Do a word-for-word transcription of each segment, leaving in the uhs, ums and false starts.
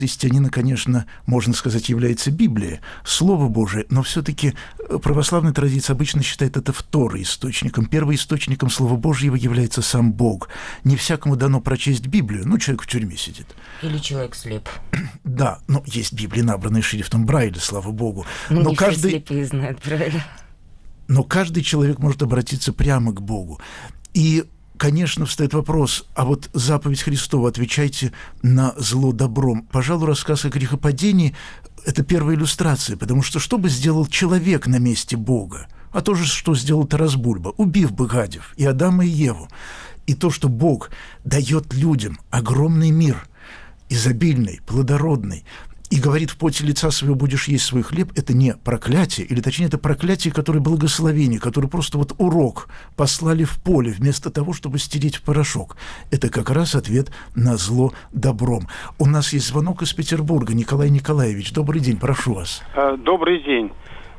христианина, конечно, можно сказать, является Библия, Слово Божие, но все-таки православная традиция обычно считает это второисточником. Первоисточником Слова Божьего является сам Бог. Не всякому дано прочесть Библию, ну, человек в тюрьме сидит. Или человек слеп. Да, но есть Библии, набранные шрифтом Брайля, слава Богу. Ну, но не каждый... все слепые знают Брайля. Но каждый человек может обратиться прямо к Богу. И конечно, встает вопрос, а вот заповедь Христова «Отвечайте на зло добром». Пожалуй, рассказ о грехопадении – это первая иллюстрация, потому что что бы сделал человек на месте Бога? А то же, что сделал Тарас Бульба, убив бы гадев и Адама, и Еву. И то, что Бог дает людям огромный мир, изобильный, плодородный, и говорит, в поте лица своего будешь есть свой хлеб, это не проклятие, или точнее, это проклятие, которое благословение, которое просто вот урок послали в поле, вместо того, чтобы стереть в порошок. Это как раз ответ на зло добром. У нас есть звонок из Петербурга. Николай Николаевич, добрый день, прошу вас. Добрый день.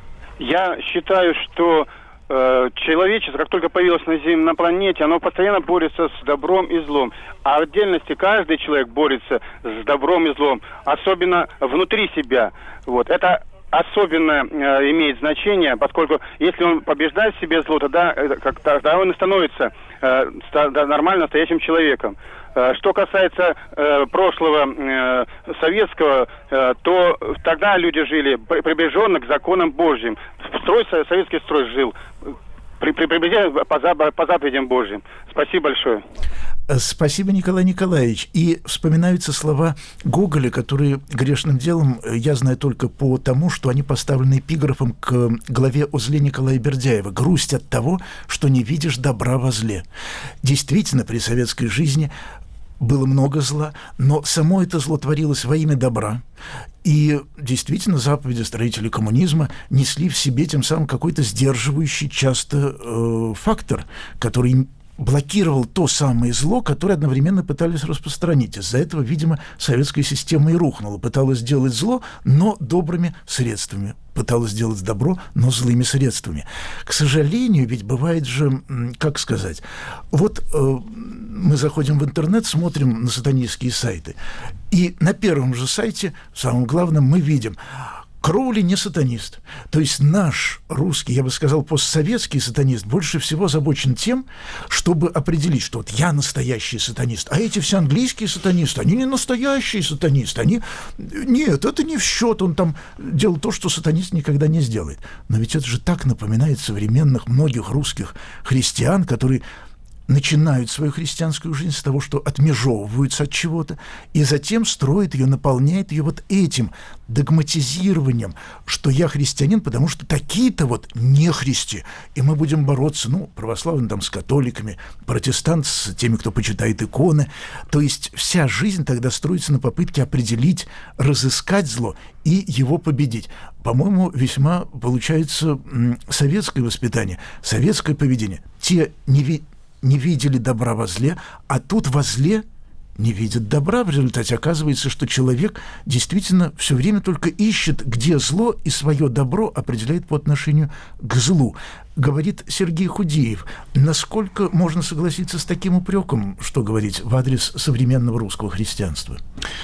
Я считаю, что человечество, как только появилось на Земле, на планете, оно постоянно борется с добром и злом. А в отдельности каждый человек борется с добром и злом, особенно внутри себя. Вот. Это особенно э, имеет значение, поскольку если он побеждает в себе зло, тогда, э, как, тогда он и становится э, нормально настоящим человеком. Э, что касается э, прошлого э, советского, э, то тогда люди жили приближенно к законам Божьим. Строй, советский строй жил приближенно по, по заповедям Божьим. Спасибо большое. Спасибо, Николай Николаевич. И вспоминаются слова Гоголя, которые грешным делом я знаю только по тому, что они поставлены эпиграфом к главе о зле Николая Бердяева. «Грусть от того, что не видишь добра во зле». Действительно, при советской жизни было много зла, но само это зло творилось во имя добра. И действительно, заповеди строителей коммунизма несли в себе тем самым какой-то сдерживающий часто э, фактор, который блокировал то самое зло, которое одновременно пытались распространить. Из-за этого, видимо, советская система и рухнула. Пыталась сделать зло, но добрыми средствами. Пыталась сделать добро, но злыми средствами. К сожалению, ведь бывает же, как сказать, вот э, мы заходим в интернет, смотрим на сатанистские сайты, и на первом же сайте, самым главным, мы видим: Кроули не сатанист. То есть наш русский, я бы сказал, постсоветский сатанист больше всего озабочен тем, чтобы определить, что вот я настоящий сатанист, а эти все английские сатанисты, они не настоящие сатанисты, они... Нет, это не в счет, он там делал то, что сатанист никогда не сделает. Но ведь это же так напоминает современных многих русских христиан, которые начинают свою христианскую жизнь с того, что отмежевываются от чего-то, и затем строят ее, наполняют ее вот этим догматизированием, что я христианин, потому что такие-то вот нехристи, и мы будем бороться, ну, православные там с католиками, протестанты с теми, кто почитает иконы. То есть вся жизнь тогда строится на попытке определить, разыскать зло и его победить. По-моему, весьма получается советское воспитание, советское поведение. Те не ви- не видели добра во зле, а тут во зле не видят добра. В результате оказывается, что человек действительно все время только ищет, где зло, и свое добро определяет по отношению к злу. Говорит Сергей Худеев. Насколько можно согласиться с таким упреком, что говорить, в адрес современного русского христианства?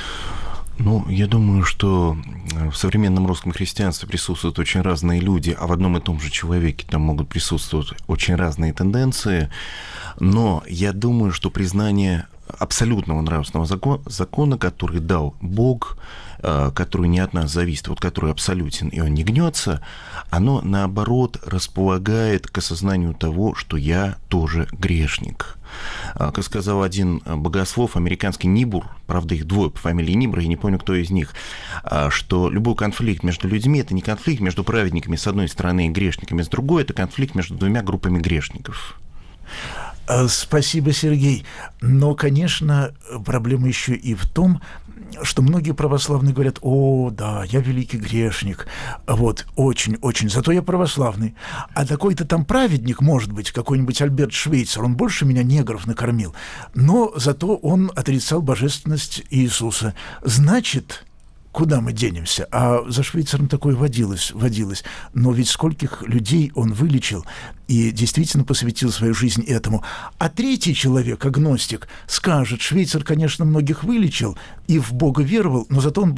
Ну, я думаю, что в современном русском христианстве присутствуют очень разные люди, а в одном и том же человеке там могут присутствовать очень разные тенденции. Но я думаю, что признание абсолютного нравственного закона, закона, который дал Бог, который не от нас зависит, вот который абсолютен, и он не гнется, оно, наоборот, располагает к осознанию того, что я тоже грешник. Как сказал один богослов, американский Нибур, правда, их двое по фамилии Нибур, я не помню, кто из них, что любой конфликт между людьми – это не конфликт между праведниками с одной стороны и грешниками с другой, это конфликт между двумя группами грешников. Спасибо, Сергей. Но, конечно, проблема еще и в том, что многие православные говорят: о, да, я великий грешник, вот, очень-очень, зато я православный. А такой-то там праведник, может быть, какой-нибудь Альберт Швейцер, он больше меня негров накормил, но зато он отрицал божественность Иисуса. Значит, куда мы денемся? А за Швейцаром такое водилось, водилось. Но ведь скольких людей он вылечил и действительно посвятил свою жизнь этому. А третий человек, агностик, скажет, Швейцар, конечно, многих вылечил и в Бога веровал, но зато он был